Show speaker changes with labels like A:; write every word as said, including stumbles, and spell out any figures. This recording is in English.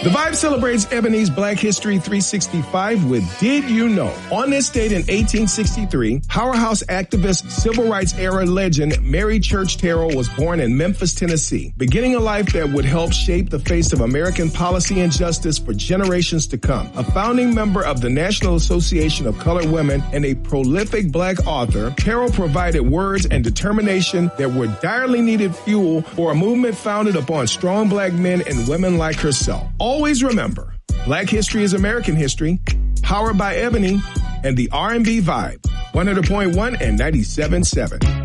A: The Vibe celebrates Ebony's Black History three sixty-five with Did You Know? On this date in eighteen sixty-three, powerhouse activist, civil rights era legend Mary Church Terrell was born in Memphis, Tennessee, beginning a life that would help shape the face of American policy and justice for generations to come. A founding member of the National Association of Colored Women and a prolific black author, Terrell provided words and determination that were direly needed fuel for a movement founded upon strong black men and women like herself. Always remember, Black history is American history, powered by Ebony and the R and B Vibe, one hundred point one and ninety-seven point seven.